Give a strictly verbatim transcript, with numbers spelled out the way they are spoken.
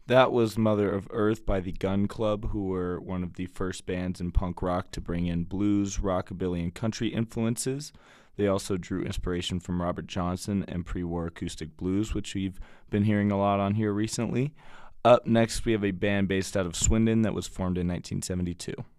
That was Mother of Earth by the Gun Club, who were one of the first bands in punk rock to bring in blues, rockabilly, and country influences. They also drew inspiration from Robert Johnson and pre-war acoustic blues, which we've been hearing a lot on here recently. Up next, we have a band based out of Swindon that was formed in nineteen seventy-two.